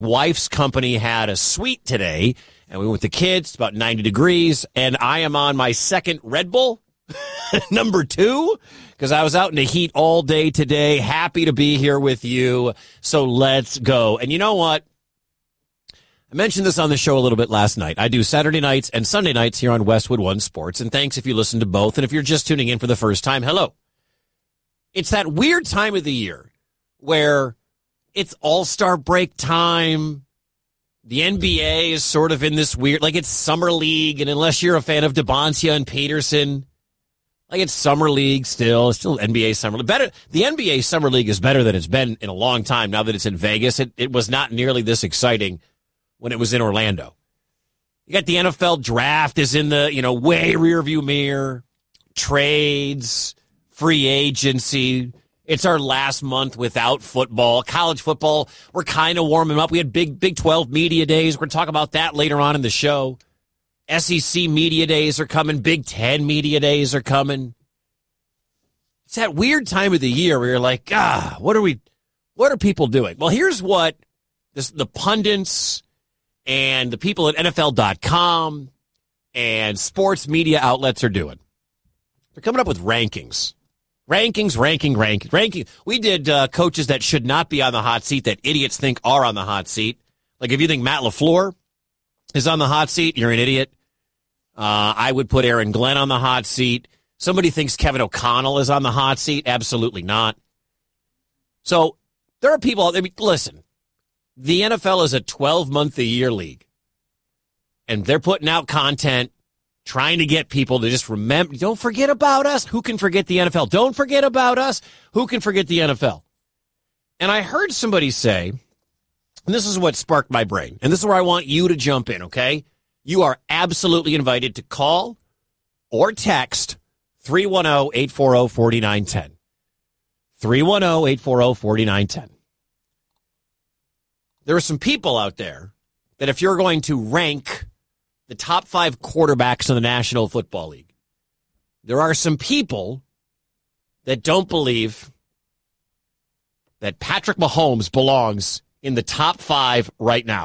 wife's company had a suite today, and we went with the kids. It's about 90 degrees, and I am on my second Red Bull, number 2, because I was out in the heat all day today. Happy to be here with you, so let's go. And you know what? I mentioned this on the show a little bit last night. I do Saturday nights and Sunday nights here on Westwood One Sports, and thanks if you listen to both. And if you're just tuning in for the first time, hello. It's that weird time of the year where it's all-star break time. The NBA is sort of in this weird, like it's summer league, and unless you're a fan of DeBoncia and Peterson, like it's summer league still. It's still NBA summer league. Better, the NBA summer league is better than it's been in a long time now that it's in Vegas. It was not nearly this exciting when it was in Orlando. You got the NFL draft is in the, way rear view mirror. Trades, free agency. It's our last month without football. College football, we're kind of warming up. We had Big 12 media days. We're going to talk about that later on in the show. SEC media days are coming. Big 10 media days are coming. It's that weird time of the year where you're like, what are people doing? Well, here's what the pundits and the people at NFL.com and sports media outlets are doing. They're coming up with rankings. Ranking. We did coaches that should not be on the hot seat that idiots think are on the hot seat. Like if you think Matt LaFleur is on the hot seat, you're an idiot. I would put Aaron Glenn on the hot seat. Somebody thinks Kevin O'Connell is on the hot seat. Absolutely not. So there are people, listen. The NFL is a 12-month-a-year league, and they're putting out content, trying to get people to just remember, don't forget about us. Who can forget the NFL? Don't forget about us. Who can forget the NFL? And I heard somebody say, and this is what sparked my brain, and this is where I want you to jump in, okay? You are absolutely invited to call or text 310-840-4910. 310-840-4910. There are some people out there that if you're going to rank the top 5 quarterbacks in the National Football League, there are some people that don't believe that Patrick Mahomes belongs in the top 5 right now.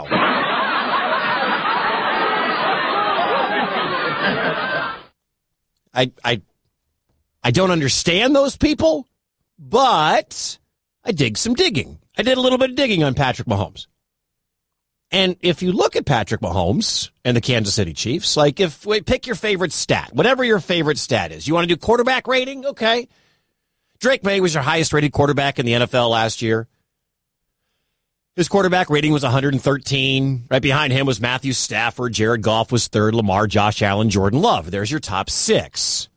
I don't understand those people, but I dig some digging. I did a little bit of digging on Patrick Mahomes. And if you look at Patrick Mahomes and the Kansas City Chiefs, pick your favorite stat, whatever your favorite stat is. You want to do quarterback rating? Okay. Drake May was your highest rated quarterback in the NFL last year. His quarterback rating was 113. Right behind him was Matthew Stafford. Jared Goff was 3rd. Lamar, Josh Allen, Jordan Love. There's your top 6.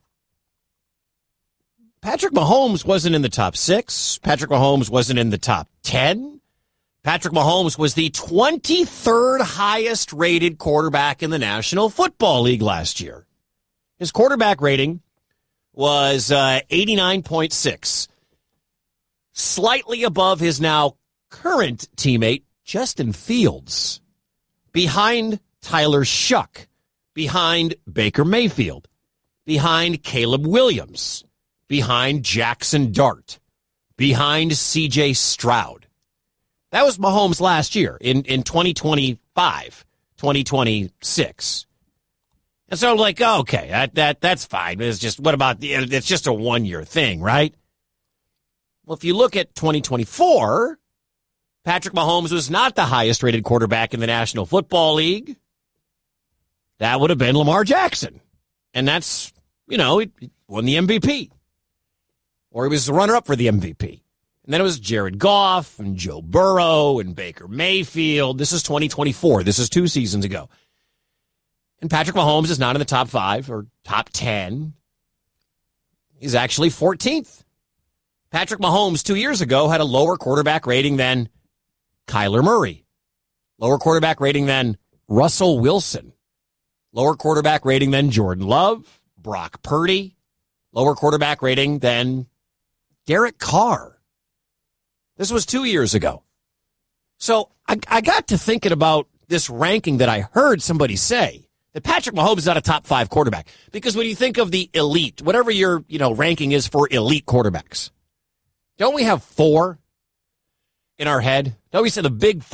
Patrick Mahomes wasn't in the top 6. Patrick Mahomes wasn't in the top 10. Patrick Mahomes was the 23rd highest rated quarterback in the National Football League last year. His quarterback rating was 89.6, slightly above his now current teammate, Justin Fields, behind Tyler Shuck, behind Baker Mayfield, behind Caleb Williams, behind Jackson Dart, behind C.J. Stroud. That was Mahomes last year in 2025, 2026. And so I'm like, okay, that's fine. It's just, it's just a one-year thing, right? Well, if you look at 2024, Patrick Mahomes was not the highest rated quarterback in the National Football League. That would have been Lamar Jackson. And that's, he won the MVP. Or he was the runner-up for the MVP. And then it was Jared Goff and Joe Burrow and Baker Mayfield. This is 2024. This is 2 seasons ago. And Patrick Mahomes is not in the top 5 or top 10. He's actually 14th. Patrick Mahomes 2 years ago had a lower quarterback rating than Kyler Murray. Lower quarterback rating than Russell Wilson. Lower quarterback rating than Jordan Love, Brock Purdy. Lower quarterback rating than Derek Carr. This was 2 years ago. So I got to thinking about this ranking that I heard somebody say, that Patrick Mahomes is not a top 5 quarterback. Because when you think of the elite, whatever your ranking is for elite quarterbacks, don't we have 4 in our head? Don't we say the big 4?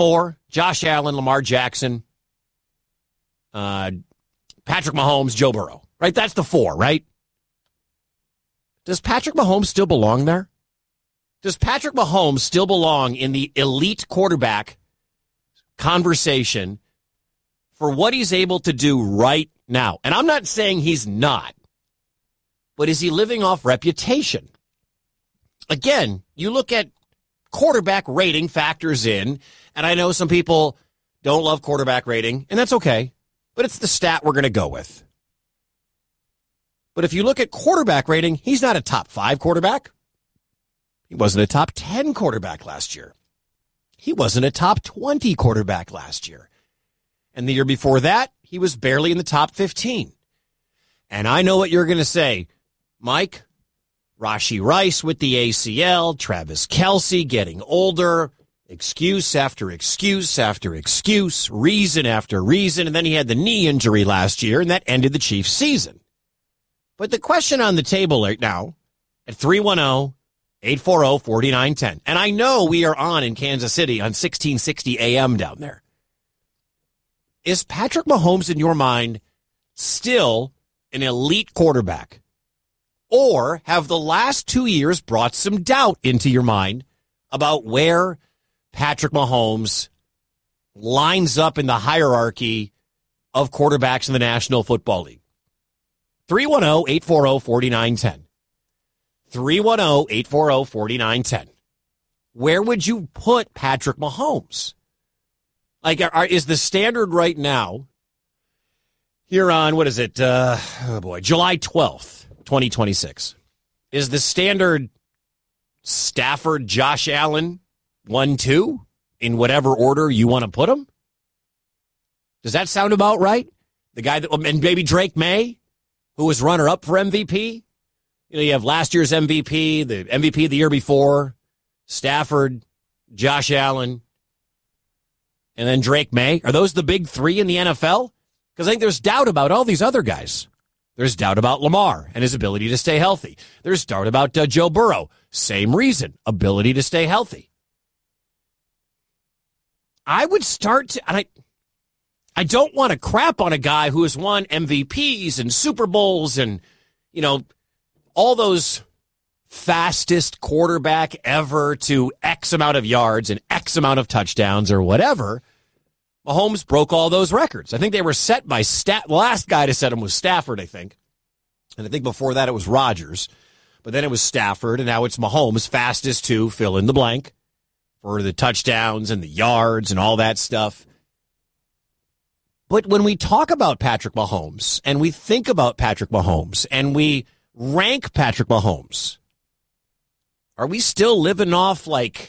Josh Allen, Lamar Jackson, Patrick Mahomes, Joe Burrow. Right? That's the 4, right? Does Patrick Mahomes still belong there? Does Patrick Mahomes still belong in the elite quarterback conversation for what he's able to do right now? And I'm not saying he's not, but is he living off reputation? Again, you look at quarterback rating factors in, and I know some people don't love quarterback rating, and that's okay, but it's the stat we're going to go with. But if you look at quarterback rating, he's not a top 5 quarterback. He wasn't a top 10 quarterback last year. He wasn't a top 20 quarterback last year. And the year before that, he was barely in the top 15. And I know what you're going to say, Mike. Rashee Rice with the ACL, Travis Kelce getting older, excuse after excuse after excuse, reason after reason, and then he had the knee injury last year, and that ended the Chiefs' season. But the question on the table right now at 310-840-4910, and I know we are on in Kansas City on 1660 AM down there. Is Patrick Mahomes, in your mind, still an elite quarterback? Or have the last 2 years brought some doubt into your mind about where Patrick Mahomes lines up in the hierarchy of quarterbacks in the National Football League? 310-840-4910. 310-840-4910. Where would you put Patrick Mahomes? Like, is the standard right now here on, what is it? July 12th, 2026. Is the standard Stafford, Josh Allen, 1-2 in whatever order you want to put them? Does that sound about right? The guy that, and maybe Drake May, who was runner-up for MVP. You know, you have last year's MVP, the MVP the year before, Stafford, Josh Allen, and then Drake May. Are those the big 3 in the NFL? Because I think there's doubt about all these other guys. There's doubt about Lamar and his ability to stay healthy. There's doubt about Joe Burrow. Same reason, ability to stay healthy. I would start to, and I don't want to crap on a guy who has won MVPs and Super Bowls and, you know, all those fastest quarterback ever to X amount of yards and X amount of touchdowns or whatever. Mahomes broke all those records. I think they were set by the last guy to set them was Stafford, I think. And I think before that it was Rodgers. But then it was Stafford, and now it's Mahomes, fastest to fill in the blank for the touchdowns and the yards and all that stuff. But when we talk about Patrick Mahomes and we think about Patrick Mahomes and we rank Patrick Mahomes, are we still living off like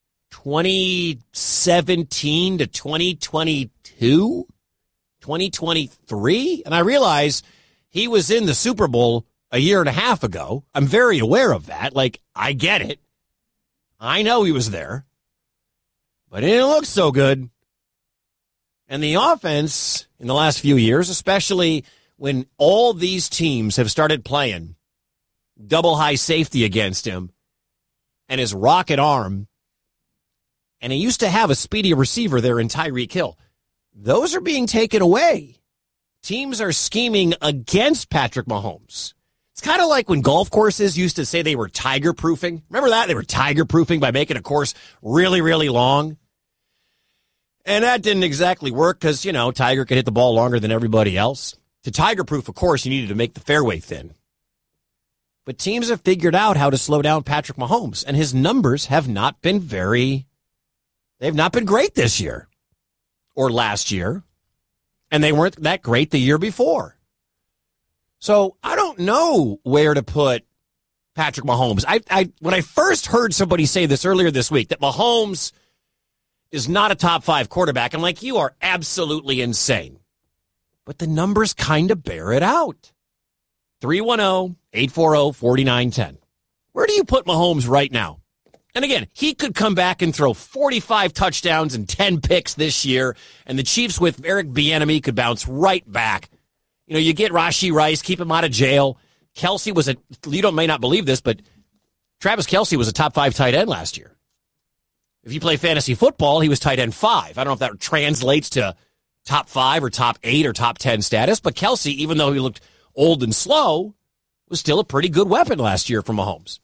2017 to 2022, 2023? And I realize he was in the Super Bowl a year and a half ago. I'm very aware of that. Like, I get it. I know he was there. But it didn't look so good. And the offense in the last few years, especially when all these teams have started playing double high safety against him and his rocket arm, and he used to have a speedy receiver there in Tyreek Hill, those are being taken away. Teams are scheming against Patrick Mahomes. It's kind of like when golf courses used to say they were tiger-proofing. Remember that? They were tiger-proofing by making a course really, really long. And that didn't exactly work because, you know, Tiger could hit the ball longer than everybody else. To tiger-proof a course, you needed to make the fairway thin. But teams have figured out how to slow down Patrick Mahomes, and his numbers have not been they've not been great this year or last year, and they weren't that great the year before. So I don't know where to put Patrick Mahomes. When I first heard somebody say this earlier this week, that Mahomes is not a top 5 quarterback, I'm like, you are absolutely insane. But the numbers kind of bear it out. 310-840-4910. Where do you put Mahomes right now? And again, he could come back and throw 45 touchdowns and 10 picks this year, and the Chiefs with Eric Bieniemy could bounce right back. You know, you get Rashee Rice, keep him out of jail. Kelce was you may not believe this, but Travis Kelce was a top 5 tight end last year. If you play fantasy football, he was tight end 5. I don't know if that translates to top 5 or top 8 or top 10 status, but Kelce, even though he looked old and slow, was still a pretty good weapon last year for Mahomes.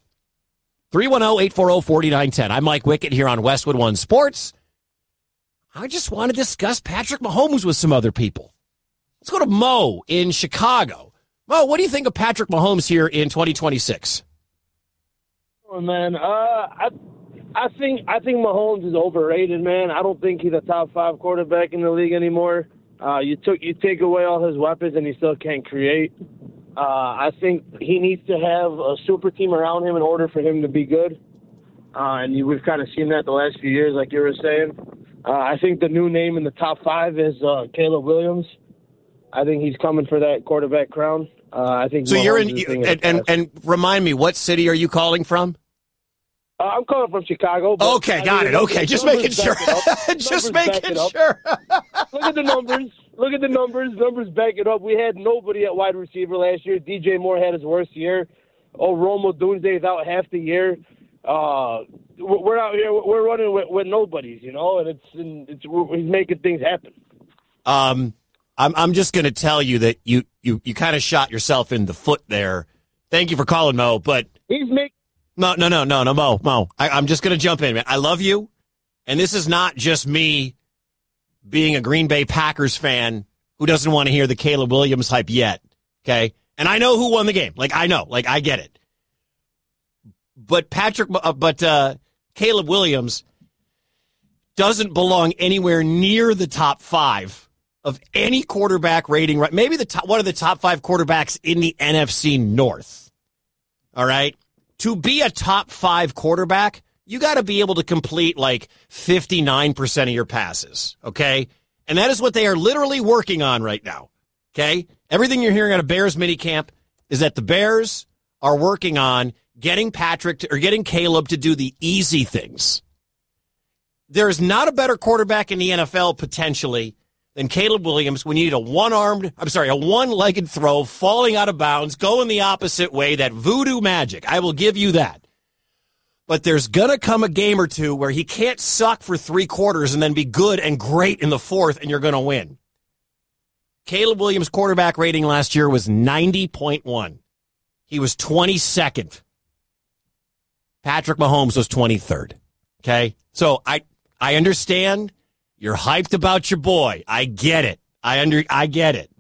310-840-4910. I'm Mike Wickett here on Westwood One Sports. I just want to discuss Patrick Mahomes with some other people. Let's go to Mo in Chicago. Mo, what do you think of Patrick Mahomes here in 2026? Oh, man, I think Mahomes is overrated, man. I don't think he's a top 5 quarterback in the league anymore. You take away all his weapons and he still can't create. I think he needs to have a super team around him in order for him to be good. And we've kind of seen that the last few years, like you were saying. I think the new name in the top 5 is Caleb Williams. I think he's coming for that quarterback crown. I think. So Mahomes and remind me, what city are you calling from? I'm calling from Chicago. Okay, got it. Okay, just making sure. Just making sure. Look at the numbers. Look at the numbers. Numbers back it up. We had nobody at wide receiver last year. DJ Moore had his worst year. Romo Doomsday is out half the year. We're out here. We're running with nobodies, and he's making things happen. I'm just going to tell you that you kind of shot yourself in the foot there. Thank you for calling, Mo, but he's making. No, Mo. I'm just going to jump in, man. I love you, and this is not just me being a Green Bay Packers fan who doesn't want to hear the Caleb Williams hype yet, okay? And I know who won the game. I get it. But Caleb Williams doesn't belong anywhere near the top 5 of any quarterback rating. Right? Maybe one of the top 5 quarterbacks in the NFC North. All right? To be a top 5 quarterback, you got to be able to complete like 59% of your passes, okay? And that is what they are literally working on right now, okay? Everything you're hearing out of Bears minicamp is that the Bears are working on getting getting Caleb to do the easy things. There is not a better quarterback in the NFL potentially than Caleb Williams when you need a one-legged throw, falling out of bounds, going the opposite way, that voodoo magic. I will give you that. But there's going to come a game or two where he can't suck for 3 quarters and then be good and great in the 4th, and you're going to win. Caleb Williams' quarterback rating last year was 90.1. He was 22nd. Patrick Mahomes was 23rd. Okay? So I understand. You're hyped about your boy. I get it. I get it.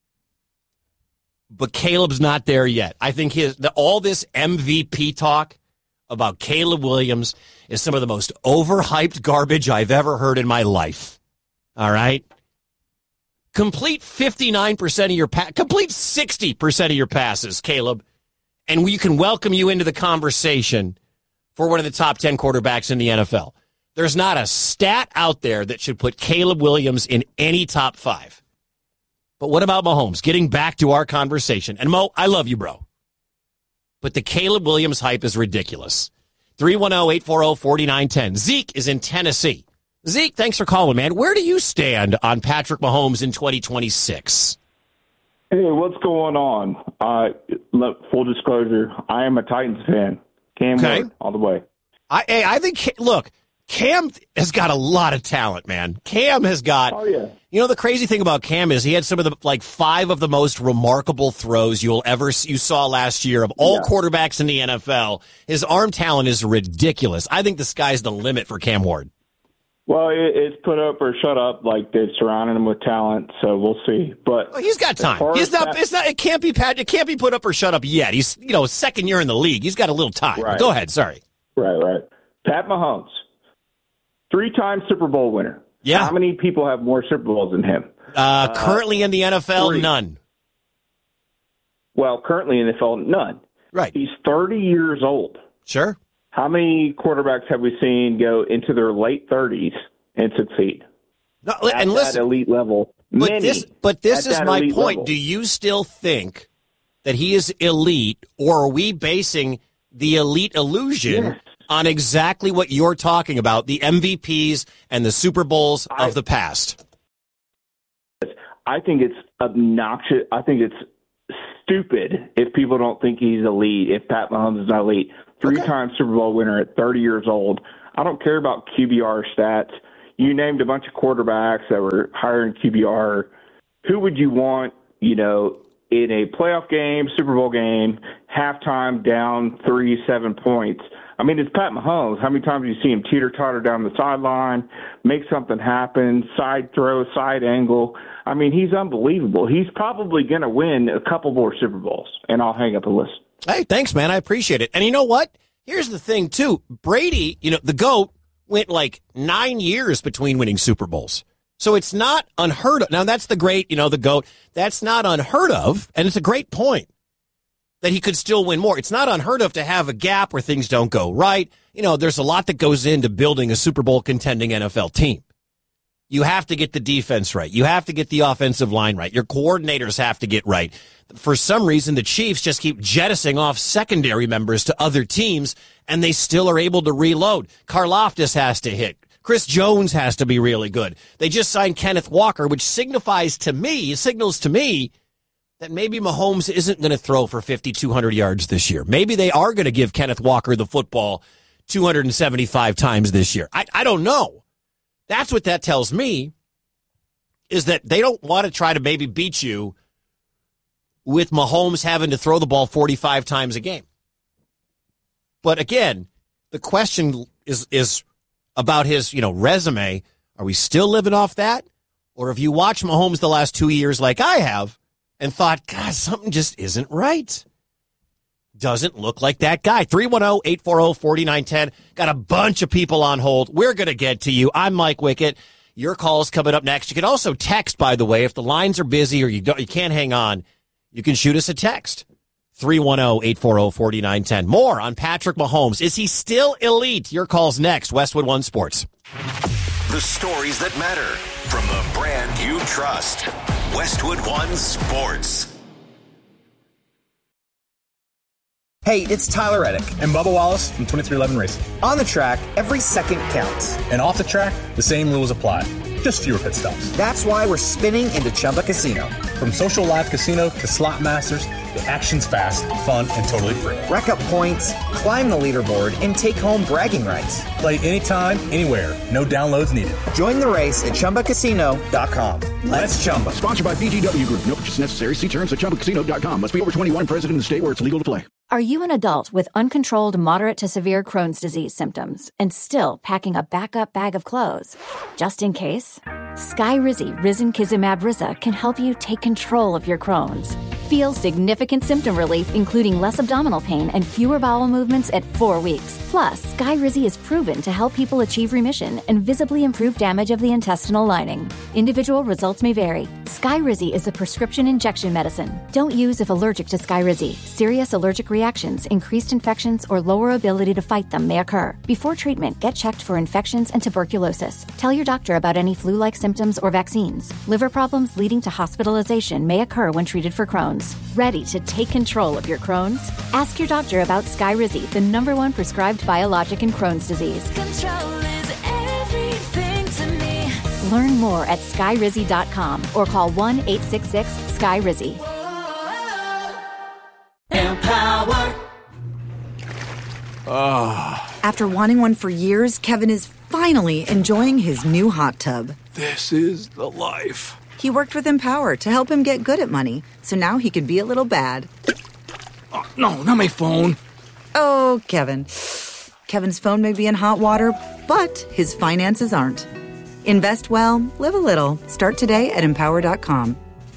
But Caleb's not there yet. I think all this MVP talk about Caleb Williams is some of the most overhyped garbage I've ever heard in my life. All right? Complete 59% of your complete 60% of your passes, Caleb, and we can welcome you into the conversation for one of the top 10 quarterbacks in the NFL. There's not a stat out there that should put Caleb Williams in any top 5. But what about Mahomes? Getting back to our conversation. And Mo, I love you, bro. But the Caleb Williams hype is ridiculous. 310-840-4910. Zeke is in Tennessee. Zeke, thanks for calling, man. Where do you stand on Patrick Mahomes in 2026? Hey, what's going on? Full disclosure, I am a Titans fan. Cam Ward, all the way. I think, look, Cam has got a lot of talent, man. Cam has got, the crazy thing about Cam is he had some of the, 5 of the most remarkable throws you saw last year of all quarterbacks in the NFL. His arm talent is ridiculous. I think the sky's the limit for Cam Ward. Well, it's put up or shut up. They've surrounded him with talent, so we'll see. But he's got time. It can't be put up or shut up yet. He's, second year in the league. He's got a little time. Right. Go ahead. Sorry. Right. Pat Mahomes. 3-time Super Bowl winner. Yeah. How many people have more Super Bowls than him? Currently in the NFL, 3. none. Well, currently in the NFL, none. Right. He's 30 years old. Sure. How many quarterbacks have we seen go into their late 30s and succeed? No, and listen, that elite level. But this is my point. Level. Do you still think that he is elite, or are we basing the elite illusion on exactly what you're talking about, the MVPs and the Super Bowls of the past? I think it's obnoxious. I think it's stupid if people don't think he's elite, if Pat Mahomes is not elite. 3-time Super Bowl winner at 30 years old. I don't care about QBR stats. You named a bunch of quarterbacks that were higher in QBR. Who would you want, in a playoff game, Super Bowl game, halftime down 3-7 points? I mean, it's Pat Mahomes. How many times do you see him teeter-totter down the sideline, make something happen, side throw, side angle? I mean, he's unbelievable. He's probably going to win a couple more Super Bowls, and I'll hang up the list. Hey, thanks, man. I appreciate it. And you know what? Here's the thing, too. Brady, the GOAT, went like 9 years between winning Super Bowls. So it's not unheard of. Now, that's the great, the GOAT. That's not unheard of, and it's a great point that he could still win more. It's not unheard of to have a gap where things don't go right. There's a lot that goes into building a Super Bowl contending NFL team. You have to get the defense right. You have to get the offensive line right. Your coordinators have to get right. For some reason, the Chiefs just keep jettisoning off secondary members to other teams, and they still are able to reload. Karlaftis has to hit. Chris Jones has to be really good. They just signed Kenneth Walker, which signals to me that maybe Mahomes isn't going to throw for 5,200 yards this year. Maybe they are going to give Kenneth Walker the football 275 times this year. I don't know. That's what that tells me, is that they don't want to try to maybe beat you with Mahomes having to throw the ball 45 times a game. But again, the question is about his, resume. Are we still living off that? Or have you watched Mahomes the last 2 years like I have and thought, God, something just isn't right? Doesn't look like that guy. 310-840-4910. Got a bunch of people on hold. We're going to get to you. I'm Mike Wickett. Your call's coming up next. You can also text, by the way, if the lines are busy or you can't hang on. You can shoot us a text. 310-840-4910. More on Patrick Mahomes. Is he still elite? Your call's next. Westwood One Sports. The stories that matter from the brand you trust. Westwood One Sports. Hey, it's Tyler Reddick. And Bubba Wallace from 2311 Racing. On the track, every second counts. And off the track, the same rules apply. Just fewer pit stops. That's why we're spinning into Chumba Casino. From social live casino to slot masters, the action's fast, fun, and totally free. Rack up points, climb the leaderboard, and take home bragging rights. Play anytime, anywhere. No downloads needed. Join the race at ChumbaCasino.com. Let's Chumba. Sponsored by VGW Group. No purchase necessary. See terms at ChumbaCasino.com. Must be over 21, present in the state where it's legal to play. Are you an adult with uncontrolled moderate to severe Crohn's disease symptoms and still packing a backup bag of clothes? Just in case? Skyrizi Risankizumab Rizza can help you take control of your Crohn's. Feel significant symptom relief, including less abdominal pain and fewer bowel movements at 4 weeks. Plus, Skyrizi is proven to help people achieve remission and visibly improve damage of the intestinal lining. Individual results may vary. Skyrizi is a prescription injection medicine. Don't use if allergic to Skyrizi. Serious allergic reactions, increased infections, or lower ability to fight them may occur. Before treatment, get checked for infections and tuberculosis. Tell your doctor about any flu-like symptoms or vaccines. Liver problems leading to hospitalization may occur when treated for Crohn's. Ready to take control of your Crohn's? Ask your doctor about Skyrizi, the #1 prescribed biologic in Crohn's disease. Control is everything to me. Learn more at Skyrizi.com or call 1-866-SKYRIZI. Empower. After wanting one for years, Kevin is finally enjoying his new hot tub. This is the life. He worked with Empower to help him get good at money, so now he can be a little bad. Oh, no, not my phone. Oh, Kevin. Kevin's phone may be in hot water, but his finances aren't. Invest well, live a little. Start today at Empower.com.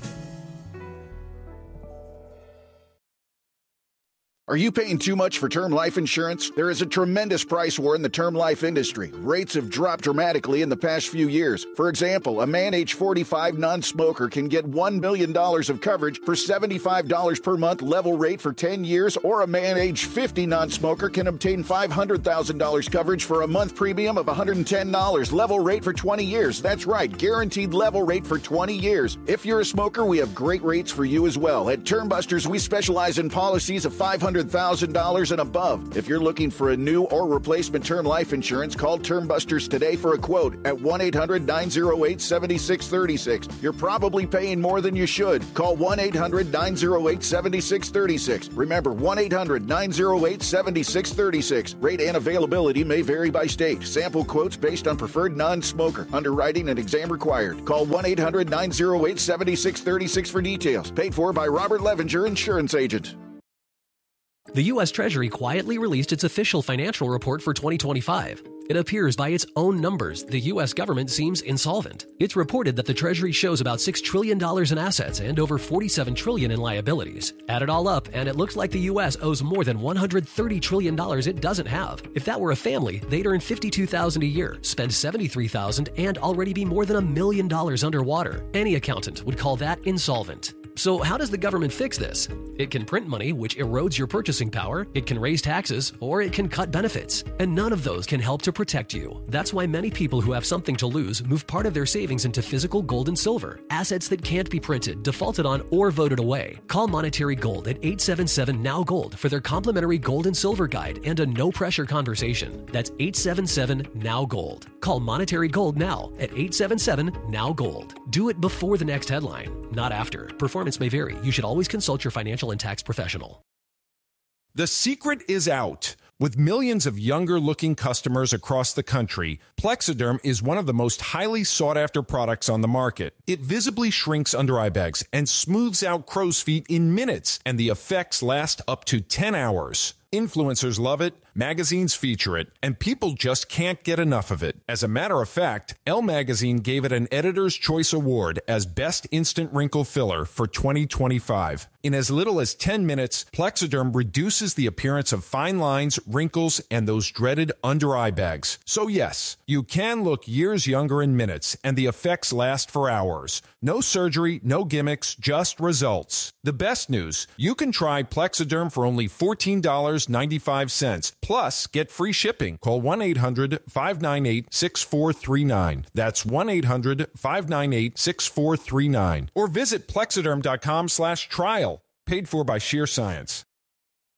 Are you paying too much for term life insurance? There is a tremendous price war in the term life industry. Rates have dropped dramatically in the past few years. For example, a man age 45 non-smoker can get $1 million of coverage for $75 per month level rate for 10 years, or a man age 50 non-smoker can obtain $500,000 coverage for a month premium of $110 level rate for 20 years. That's right, guaranteed level rate for 20 years. If you're a smoker, we have great rates for you as well. At Term Busters, we specialize in policies of $500,000 $100,000 and above. If you're looking for a new or replacement term life insurance, call Term Busters today for a quote at 1-800-908-7636. You're probably paying more than you should. Call 1-800-908-7636. Remember, 1-800-908-7636. Rate and availability may vary by state. Sample quotes based on preferred non-smoker. Underwriting and exam required. Call 1-800-908-7636 for details. Paid for by Robert Levenger, insurance agent. The U.S. Treasury quietly released its official financial report for 2025. It appears by its own numbers the U.S. government seems insolvent. It's reported that the Treasury shows about $6 trillion in assets and over $47 trillion in liabilities. Add it all up, and it looks like the U.S. owes more than $130 trillion it doesn't have. If that were a family, they'd earn $52,000 a year, spend $73,000, and already be more than $1 million underwater. Any accountant would call that insolvent. So how does the government fix this? It can print money, which erodes your purchasing power, it can raise taxes, or it can cut benefits. And none of those can help to protect you. That's why many people who have something to lose move part of their savings into physical gold and silver, assets that can't be printed, defaulted on, or voted away. Call Monetary Gold at 877-NOW-GOLD for their complimentary gold and silver guide and a no-pressure conversation. That's 877-NOW-GOLD. Call Monetary Gold now at 877-NOW-GOLD. Do it before the next headline, not after. Performance may vary. You should always consult your financial and tax professional. The secret is out. With millions of younger-looking customers across the country, Plexiderm is one of the most highly sought-after products on the market. It visibly shrinks under-eye bags and smooths out crow's feet in minutes, and the effects last up to 10 hours. Influencers love it, magazines feature it, and people just can't get enough of it. As a matter of fact, Elle Magazine gave it an Editor's Choice Award as Best Instant Wrinkle Filler for 2025. In as little as 10 minutes, Plexiderm reduces the appearance of fine lines, wrinkles, and those dreaded under-eye bags. So yes, you can look years younger in minutes, and the effects last for hours. No surgery, no gimmicks, just results. The best news, you can try Plexiderm for only $14.95. Plus, get free shipping. Call 1-800-598-6439. That's 1-800-598-6439. Or visit Plexiderm.com/trial. Paid for by Sheer Science.